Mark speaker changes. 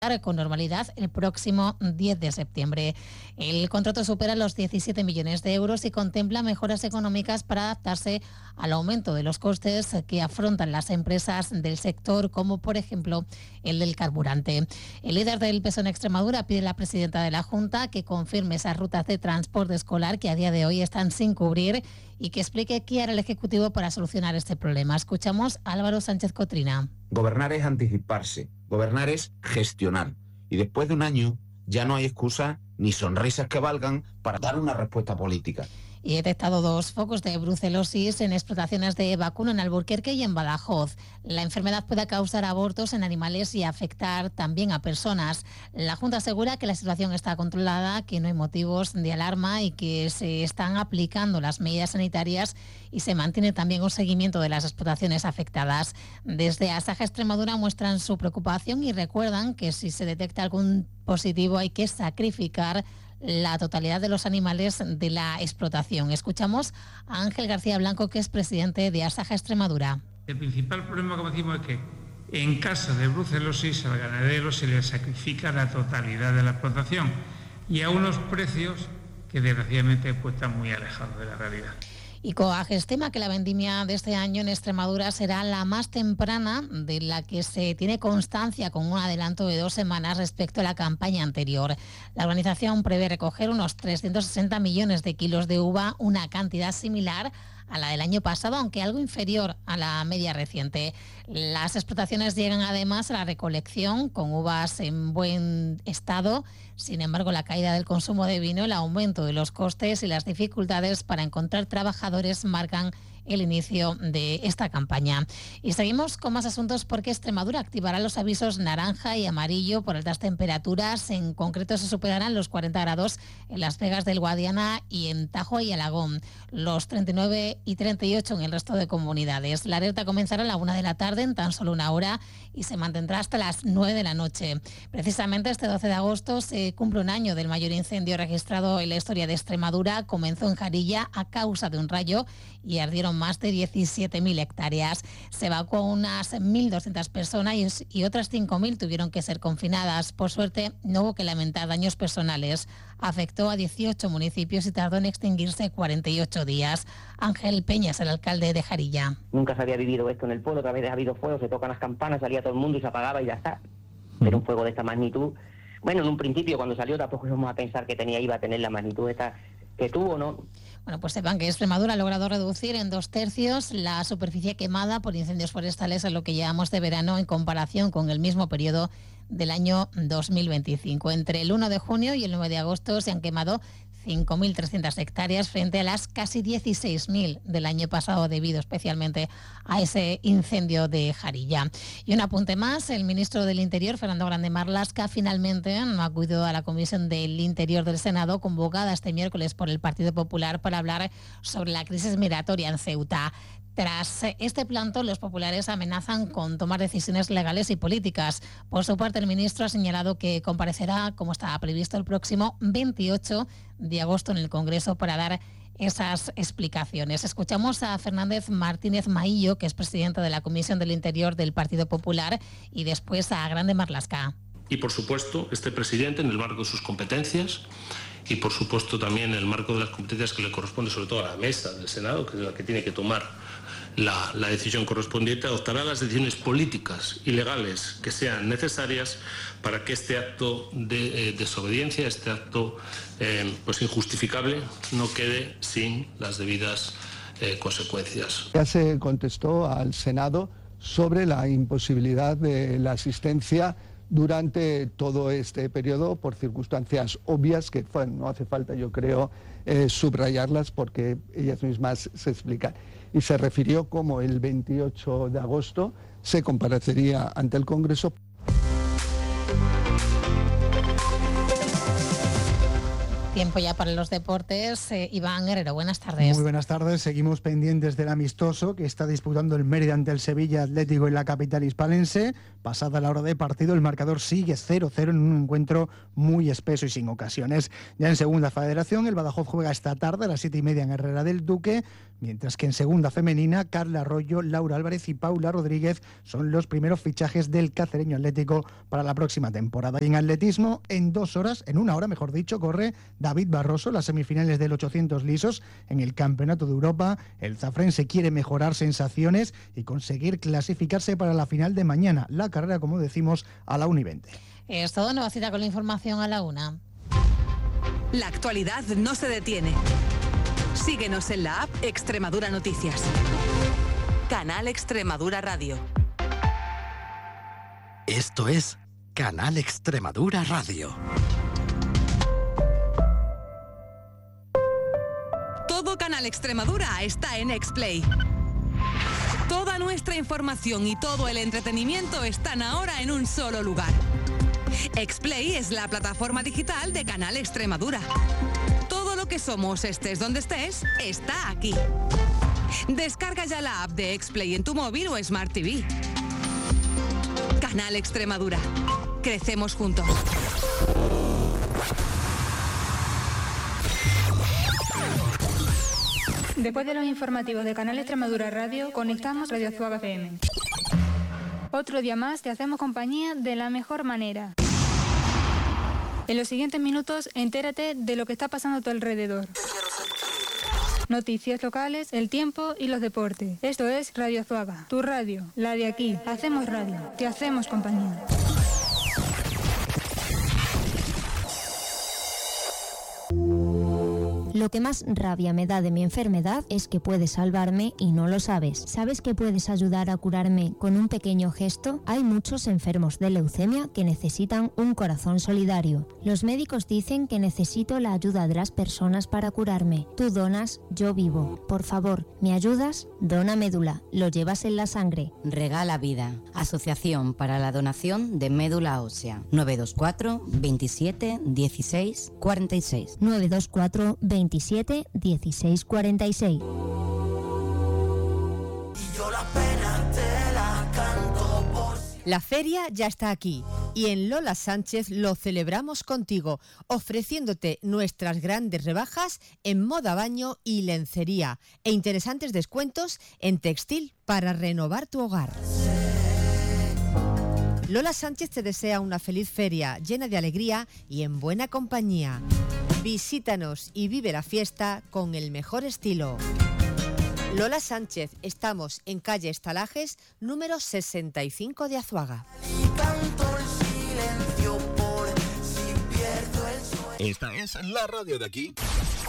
Speaker 1: con normalidad el próximo 10 de septiembre. El contrato supera los 17 millones de euros y contempla mejoras económicas para adaptarse al aumento de los costes que afrontan las empresas del sector, como por ejemplo el del carburante. El líder del PSOE en Extremadura pide a la presidenta de la Junta que confirme esas rutas de transporte escolar que a día de hoy están sin cubrir y que explique qué hará el Ejecutivo para solucionar este problema. Escuchamos a Álvaro Sánchez Cotrina.
Speaker 2: Gobernar es anticiparse, gobernar es gestionar. Y después de un año ya no hay excusas ni sonrisas que valgan para dar una respuesta política.
Speaker 1: Y he detectado 2 focos de brucelosis en explotaciones de vacuno en Alburquerque y en Badajoz. La enfermedad puede causar abortos en animales y afectar también a personas. La Junta asegura que la situación está controlada, que no hay motivos de alarma y que se están aplicando las medidas sanitarias y se mantiene también un seguimiento de las explotaciones afectadas. Desde Asaja Extremadura muestran su preocupación y recuerdan que si se detecta algún positivo hay que sacrificar la totalidad de los animales de la explotación. Escuchamos a Ángel García Blanco, que es presidente de Asaja Extremadura.
Speaker 3: El principal problema, como decimos, es que en caso de brucelosis al ganadero se le sacrifica la totalidad de la explotación y a unos precios que desgraciadamente pues, están muy alejados de la realidad.
Speaker 1: Y COAG estima que la vendimia de este año en Extremadura será la más temprana de la que se tiene constancia, con un adelanto de 2 semanas respecto a la campaña anterior. La organización prevé recoger unos 360 millones de kilos de uva, una cantidad similar a la del año pasado, aunque algo inferior a la media reciente. Las explotaciones llegan además a la recolección con uvas en buen estado. Sin embargo, la caída del consumo de vino, el aumento de los costes y las dificultades para encontrar trabajadores marcan el inicio de esta campaña. Y seguimos con más asuntos porque Extremadura activará los avisos naranja y amarillo por altas temperaturas. En concreto se superarán los 40 grados en Las Vegas del Guadiana y en Tajo y Alagón, los 39 y 38 en el resto de comunidades. La alerta comenzará a la 1 de la tarde en tan solo una hora y se mantendrá hasta las 9 de la noche. Precisamente este 12 de agosto se cumple un año del mayor incendio registrado en la historia de Extremadura. Comenzó en Jarilla a causa de un rayo y ardieron más de 17.000 hectáreas. Se evacuó unas 1.200 personas y otras 5.000 tuvieron que ser confinadas. Por suerte, no hubo que lamentar daños personales. Afectó a 18 municipios y tardó en extinguirse 48 días. Ángel Peña es el alcalde de Jarilla.
Speaker 4: Nunca se había vivido esto en el pueblo, otra vez ha habido fuego, se tocan las campanas, salía todo el mundo y se apagaba y ya está. Pero un fuego de esta magnitud, bueno, en un principio cuando salió tampoco íbamos a pensar que iba a tener la magnitud esta que tuvo, ¿no?
Speaker 1: Bueno, pues sepan que Extremadura ha logrado reducir en 2/3 la superficie quemada por incendios forestales en lo que llevamos de verano en comparación con el mismo periodo del año 2025. Entre el 1 de junio y el 9 de agosto se han quemado 5.300 hectáreas frente a las casi 16.000 del año pasado, debido especialmente a ese incendio de Jarilla. Y un apunte más, el ministro del Interior, Fernando Grande Marlaska, finalmente no ha acudido a la Comisión del Interior del Senado, convocada este miércoles por el Partido Popular para hablar sobre la crisis migratoria en Ceuta. Tras este plantón, los populares amenazan con tomar decisiones legales y políticas. Por su parte, el ministro ha señalado que comparecerá, como estaba previsto, el próximo 28 de agosto en el Congreso para dar esas explicaciones. Escuchamos a Fernández Martínez Maillo, que es presidente de la Comisión del Interior del Partido Popular, y después a Grande Marlaska.
Speaker 5: Y, por supuesto, este presidente, en el marco de sus competencias, y por supuesto también en el marco de las competencias que le corresponde sobre todo a la mesa del Senado, que es la que tiene que tomar la decisión correspondiente, adoptará las decisiones políticas y legales que sean necesarias para que este acto de desobediencia, este acto pues injustificable, no quede sin las debidas consecuencias.
Speaker 6: Ya se contestó al Senado sobre la imposibilidad de la asistencia durante todo este periodo por circunstancias obvias que no hace falta, yo creo, subrayarlas porque ellas mismas se explican. Y se refirió como el 28 de agosto se comparecería ante el Congreso.
Speaker 1: Tiempo ya para los deportes. Iván Herrero, buenas tardes.
Speaker 7: Muy buenas tardes. Seguimos pendientes del amistoso que está disputando el Mérida ante el Sevilla Atlético en la capital hispalense. Pasada la hora de partido, el marcador sigue 0-0 en un encuentro muy espeso y sin ocasiones. Ya en segunda federación, el Badajoz juega esta tarde a las 7:30 en Herrera del Duque, mientras que en segunda femenina, Carla Arroyo, Laura Álvarez y Paula Rodríguez son los primeros fichajes del Cacereño Atlético para la próxima temporada. Y en atletismo, en 2 horas, en 1 hora mejor dicho, corre David Barroso las semifinales del 800 lisos en el Campeonato de Europa. El zafrense quiere mejorar sensaciones y conseguir clasificarse para la final de mañana. La carrera, como decimos, a la 1:20.
Speaker 1: Es todo, nueva cita con la información a la 1.
Speaker 8: La actualidad no se detiene. Síguenos en la app Extremadura Noticias. Canal Extremadura Radio.
Speaker 9: Esto es Canal Extremadura Radio.
Speaker 8: Todo Canal Extremadura está en Xplay. Toda nuestra información y todo el entretenimiento están ahora en un solo lugar. Xplay es la plataforma digital de Canal Extremadura. Todo lo que somos, estés donde estés, está aquí. Descarga ya la app de Xplay en tu móvil o Smart TV. Canal Extremadura. Crecemos juntos.
Speaker 10: Después de los informativos de Canal Extremadura Radio, conectamos Radio Azuaga FM. Otro día más te hacemos compañía de la mejor manera. En los siguientes minutos, entérate de lo que está pasando a tu alrededor. Noticias locales, el tiempo y los deportes. Esto es Radio Azuaga, tu radio, la de aquí. Hacemos radio, te hacemos compañía.
Speaker 11: Lo que más rabia me da de mi enfermedad es que puedes salvarme y no lo sabes. ¿Sabes que puedes ayudar a curarme con un pequeño gesto? Hay muchos enfermos de leucemia que necesitan un corazón solidario. Los médicos dicen que necesito la ayuda de las personas para curarme. Tú donas, yo vivo. Por favor, ¿me ayudas? Dona médula. Lo llevas en la sangre.
Speaker 12: Regala vida. Asociación para la donación de médula ósea. 924 27 16 46.
Speaker 11: 924 27 16 46.
Speaker 13: La feria ya está aquí y en Lola Sánchez lo celebramos contigo, ofreciéndote nuestras grandes rebajas en moda, baño y lencería e interesantes descuentos en textil para renovar tu hogar. Lola Sánchez te desea una feliz feria llena de alegría y en buena compañía. Visítanos y vive la fiesta con el mejor estilo. Lola Sánchez, estamos en calle Estalajes, número 65 de Azuaga.
Speaker 9: Esta es la radio de aquí.